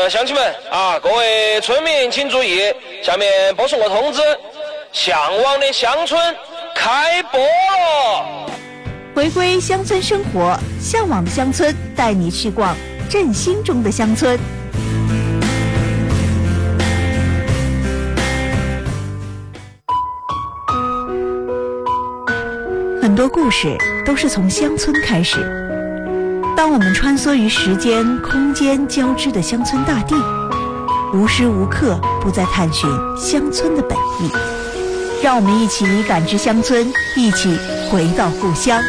乡亲们啊，各位村民请注意，下面播送个通知，向往的乡村开播了。 回归乡村生活，向往的乡村带你去逛振兴中的乡村。很多故事都是从乡村开始。当我们穿梭于时间、空间交织的乡村大地，无时无刻不在探寻乡村的本意。让我们一起感知乡村，一起回到故乡。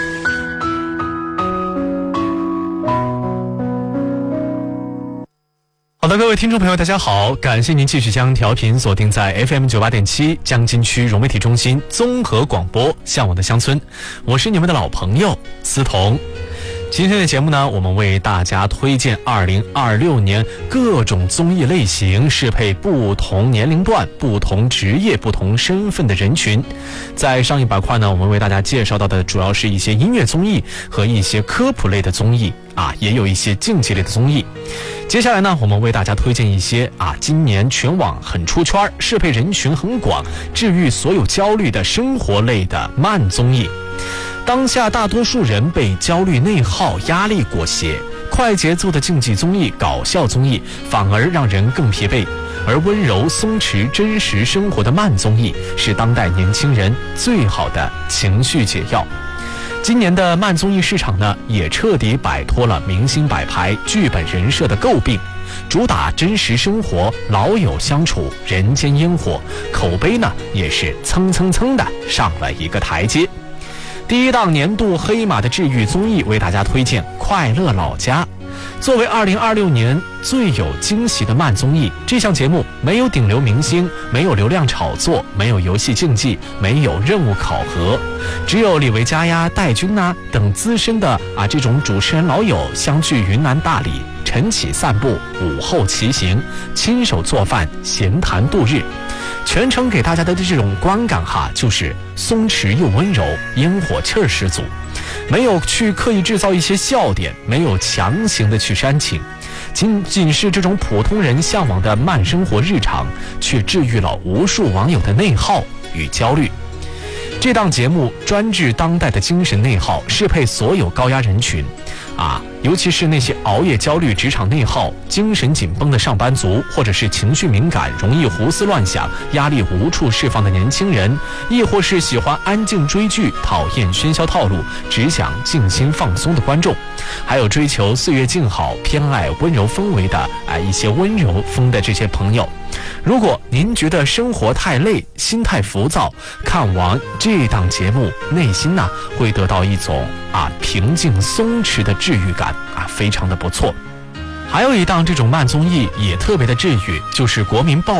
好的，各位听众朋友大家好，感谢您继续将调频锁定在 FM 98.7江津区融媒体中心综合广播向往的乡村，我是你们的老朋友思彤。今天的节目呢，我们为大家推荐2026年各种综艺类型，适配不同年龄段、不同职业、不同身份的人群。在上一板块呢，我们为大家介绍到的主要是一些音乐综艺和一些科普类的综艺也有一些竞技类的综艺。接下来呢，我们为大家推荐一些今年全网很出圈、适配人群很广、治愈所有焦虑的生活类的慢综艺。当下大多数人被焦虑内耗、压力裹挟，快节奏的竞技综艺、搞笑综艺反而让人更疲惫，而温柔松弛真实生活的慢综艺是当代年轻人最好的情绪解药。今年的慢综艺市场呢，也彻底摆脱了明星摆拍、剧本人设的诟病，主打真实生活、老友相处、人间烟火，口碑呢也是蹭蹭蹭的上了一个台阶。第一档年度黑马的治愈综艺，为大家推荐《快乐老家》。作为2026年最有惊喜的慢综艺，这项节目没有顶流明星，没有流量炒作，没有游戏竞技，没有任务考核，只有李维嘉呀、戴军等资深的这种主持人老友相聚云南大理，晨起散步，午后骑行，亲手做饭，闲谈度日。全程给大家的这种观感就是松弛又温柔，烟火气儿十足，没有去刻意制造一些笑点，没有强行的去煽情，仅是这种普通人向往的慢生活日常，却治愈了无数网友的内耗与焦虑。这档节目专治当代的精神内耗，适配所有高压人群尤其是那些熬夜焦虑、职场内耗、精神紧绷的上班族，或者是情绪敏感、容易胡思乱想、压力无处释放的年轻人，亦或是喜欢安静追剧、讨厌喧嚣套路、只想静心放松的观众，还有追求岁月静好、偏爱温柔氛围的一些温柔风的这些朋友。如果您觉得生活太累、心太浮躁，看完这档节目，内心会得到一种平静松弛的治愈感非常的不错。还有一档这种慢综艺也特别的治愈，就是国民报